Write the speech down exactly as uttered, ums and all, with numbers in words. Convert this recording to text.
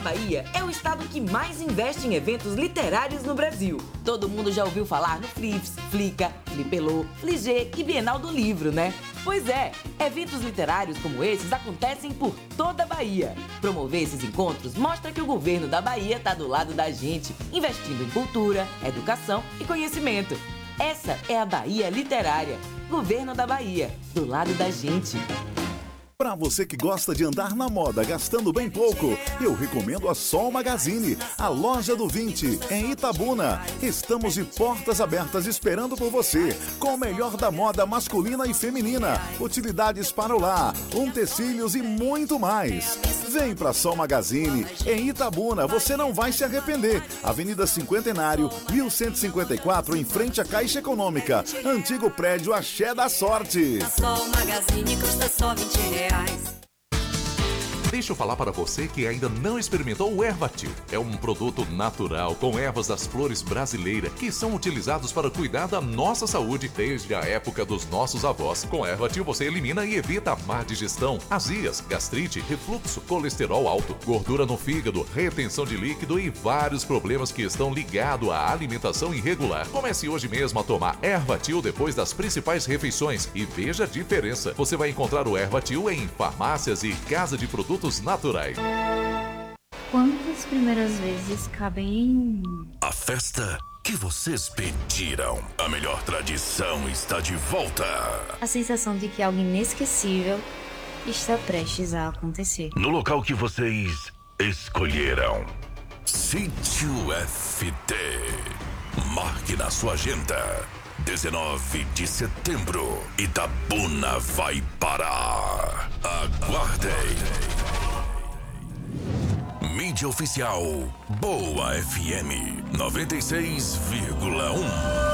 Bahia é o estado que mais investe em eventos literários no Brasil. Todo mundo já ouviu falar no Flips, Flica, Flipelô, Fligê e Bienal do Livro, né? Pois é, eventos literários como esses acontecem por toda a Bahia. Promover esses encontros mostra que o governo da Bahia está do lado da gente, investindo em cultura, educação e conhecimento. Essa é a Bahia Literária. Governo da Bahia, do lado da gente. Para você que gosta de andar na moda gastando bem pouco, eu recomendo a Sol Magazine, a loja do vinte, em Itabuna. Estamos de portas abertas esperando por você, com o melhor da moda masculina e feminina, utilidades para o lar, utensílios e muito mais. Vem para Sol Magazine, em Itabuna, você não vai se arrepender. Avenida Cinquentenário, mil cento e cinquenta e quatro, em frente à Caixa Econômica. Antigo prédio Axé da Sorte. A Sol Magazine custa só vinte reais. Deixa eu falar para você que ainda não experimentou o Ervatil. É um produto natural com ervas das flores brasileiras que são utilizados para cuidar da nossa saúde desde a época dos nossos avós. Com Ervatil você elimina e evita a má digestão, azias, gastrite, refluxo, colesterol alto, gordura no fígado, retenção de líquido e vários problemas que estão ligados à alimentação irregular. Comece hoje mesmo a tomar Ervatil depois das principais refeições e veja a diferença. Você vai encontrar o Ervatil em farmácias e casa de produtos naturais. Quantas primeiras vezes cabem em... A festa que vocês pediram. A melhor tradição está de volta. A sensação de que algo inesquecível está prestes a acontecer. No local que vocês escolheram. Sítio F T. Marque na sua agenda. dezenove de setembro. Itabuna vai parar. Aguardem. Mídia oficial Boa F M noventa e seis vírgula um.